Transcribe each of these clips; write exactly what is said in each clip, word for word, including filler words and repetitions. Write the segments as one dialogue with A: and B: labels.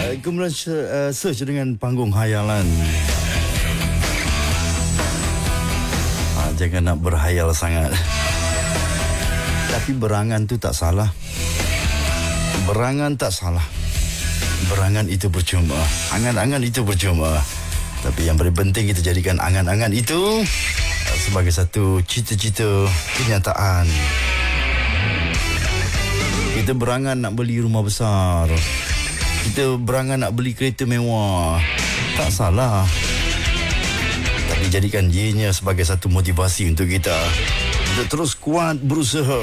A: Uh, kemudian uh, search dengan panggung hayalan. Uh, jangan nak berhayal sangat. Tapi berangan tu tak salah. Berangan tak salah. Berangan itu percuma. Angan-angan itu percuma. Tapi yang paling penting kita jadikan angan-angan itu uh, sebagai satu cita-cita kenyataan. Kita berangan nak beli rumah besar. Kita berangan nak beli kereta mewah. Tak salah. Tapi jadikan ianya sebagai satu motivasi untuk kita untuk terus kuat berusaha.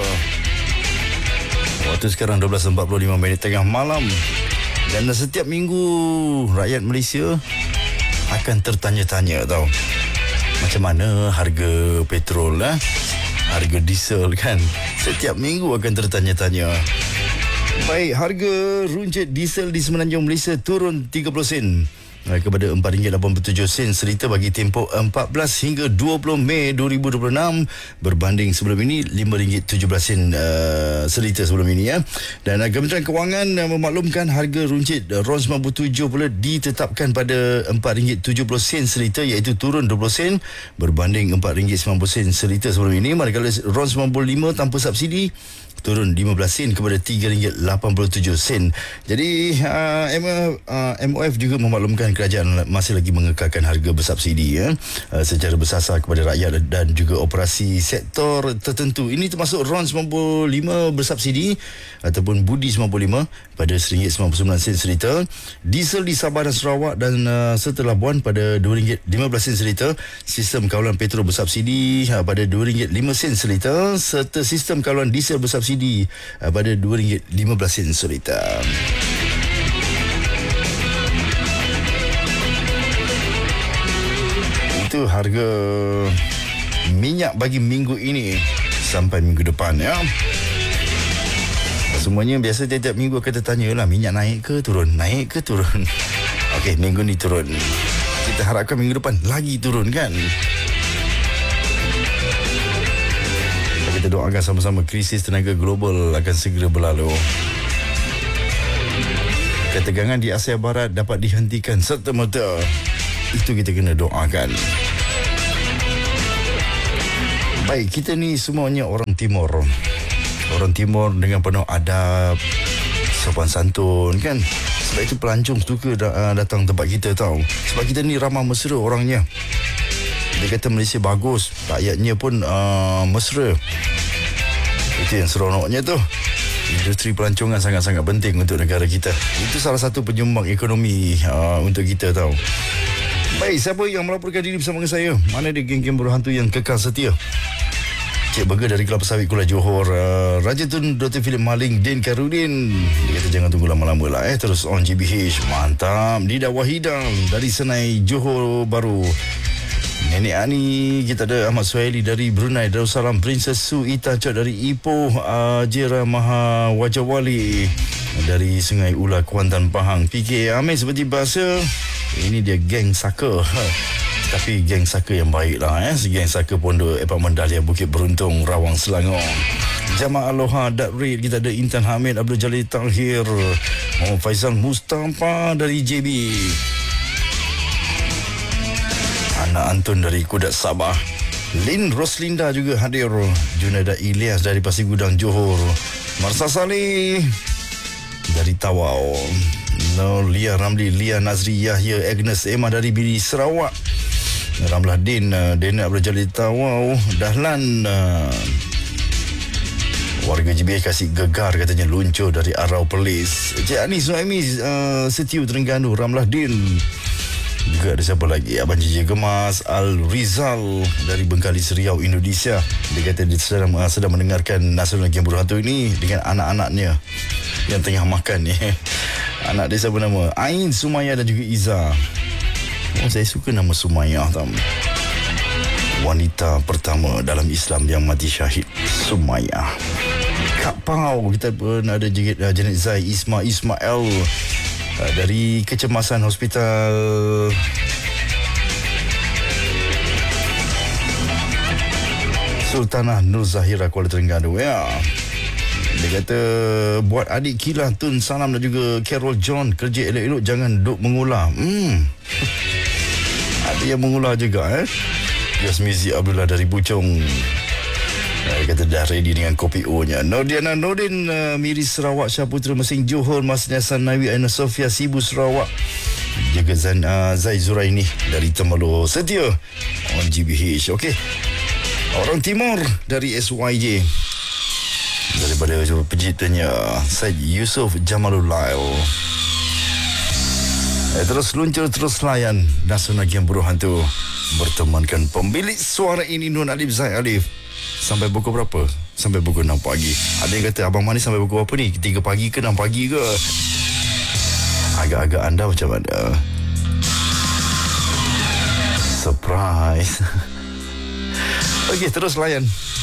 A: Waktu sekarang dua belas empat puluh lima minit tengah malam. Dan setiap minggu rakyat Malaysia akan tertanya-tanya tau, macam mana harga petrol lah, harga diesel kan. Setiap minggu akan tertanya-tanya. Baik, harga runcit diesel di Semenanjung Malaysia turun tiga puluh sen kepada empat ringgit lapan puluh tujuh sen seliter bagi tempoh empat belas hingga dua puluh Mei dua ribu dua puluh enam, berbanding sebelum ini lima ringgit tujuh belas sen uh, seliter sebelum ini ya. Dan uh, Kementerian Kewangan uh, memaklumkan harga runcit uh, RON sembilan puluh tujuh pula ditetapkan pada empat ringgit tujuh puluh sen seliter, iaitu turun dua puluh sen berbanding empat ringgit sembilan puluh sen seliter sebelum ini. Manakala RON sembilan puluh lima tanpa subsidi turun lima belas sen kepada tiga ringgit lapan puluh tujuh sen. Jadi uh, M O F juga memaklumkan kerajaan masih lagi mengekalkan harga bersubsidi ya, uh, secara bersasar kepada rakyat dan juga operasi sektor tertentu. Ini termasuk RON sembilan puluh lima bersubsidi ataupun Budi sembilan puluh lima pada satu ringgit sembilan puluh sembilan sen seliter. Diesel di Sabah dan Sarawak dan uh, Serta Labuan pada dua ringgit lima belas sen seliter. Sistem kawalan petrol bersubsidi uh, pada dua ringgit lima sen seliter, serta sistem kawalan diesel bersubsidi uh, pada dua ringgit lima belas sen seliter. Itu harga minyak bagi minggu ini sampai minggu depan ya. Semuanya biasa tiap-tiap minggu akan tertanya lah, minyak naik ke turun, naik ke turun. Okey, minggu ni turun. Kita harapkan minggu depan lagi turun kan. Kita doakan sama-sama krisis tenaga global akan segera berlalu. Ketegangan di Asia Barat dapat dihentikan serta-merta. Itu kita kena doakan. Baik, kita ni semuanya orang Timur. Orang Timur dengan penuh adab, sopan santun kan. Sebab itu pelancong suka datang tempat kita tau. Sebab kita ni ramah mesra orangnya. Dia kata Malaysia bagus, rakyatnya pun uh, mesra. Itu yang seronoknya tu. Industri pelancongan sangat-sangat penting untuk negara kita. Itu salah satu penyumbang ekonomi uh, untuk kita tau. Baik, siapa yang melaporkan diri bersama dengan saya? Mana dia geng-geng buruh hantu yang kekal setia? Cik Burger dari Kelapa Sawit Kuala Johor, uh, Raja Tun Doktor Philip Maling, Din Karudin. Dia kata jangan tunggu lama-lama lah eh. Terus on G B H. Mantap. Dida Wahidang dari Senai Johor Baru. Nenek Ani, kita ada Ahmad Suhaili dari Brunei Darussalam, Princess Su Ita Chot dari Ipoh, uh, Jera Maha Wajawali dari Sungai Ula Kuantan Pahang, P K Amir seperti bahasa. Ini dia geng Saka. Tapi geng Saka yang baik lah eh. Geng Saka Pondok Apartmen Dahlia Bukit Beruntung, Rawang, Selangor. Jamaah Aloha Datrid, kita ada Intan Hamid, Abdul Jalil Tahir, Muhammad Faisal Mustafa dari J B, Anak Antun dari Kudat Sabah, Lin Roslinda juga hadir, Junaida Ilyas dari Pasir Gudang Johor, Marsa Saleh dari Tawau, no, Lia Ramli, Lia Nazri Yahya, Agnes Emma dari Biri Sarawak, Ramlah Din, Dena Abdul Jalil Tawau, Dahlan, uh, warga J B H kasih gegar katanya luncur dari Arau Perlis, Cik Anis Noemi uh, Setiu Terengganu, Ramlah Din. Juga ada siapa lagi? Abang Jiji Gemas, Al Rizal dari Bengkalis Riau, Indonesia. Dia kata dia sedang, sedang mendengarkan Nasional Geng Buruh Hantu ini dengan anak-anaknya yang tengah makan ni. Anak dia siapa nama? Ain, Sumaya dan juga Iza. Oh, saya suka nama Sumaya tau. Wanita pertama dalam Islam yang mati syahid, Sumaya. Kak Pau, kita pun ada juga Janet Zai Isma Ismail dari Kecemasan Hospital Sultanah Nur Zahira, Kuala Terengganu ya. Dia kata, buat adik Kila, Tun Salam dan juga Carol John, kerja elok-elok, jangan duk mengular. Hmm. Ada yang mengular juga, eh. Gas Mizi Abdullah dari Bucong. Dia kata dah ready dengan kopi O-nya. Nordiana Nordin, uh, Miri Sarawak, Syaputra Mesing Johor, Mas Nasan Nawi, Aina Sofia Sibu Sarawak. Jaga Zan, uh, Zai Zuraini dari Temerloh Setia on G B H. Okey. Orang Timur dari S Y J. Daripada penciptanya Syed Yusof Jamalul Lail. Eh, terus luncur, terus layan Nasional Game Buruh Hantu bertemankan pemilik suara ini Nun Alif Zaid Alif. Sampai pukul berapa? Sampai pukul enam pagi. Ada yang kata, Abang Manis sampai pukul berapa ni? tiga pagi ke enam pagi ke? Agak-agak anda macam mana? Surprise. Okey, terus layan.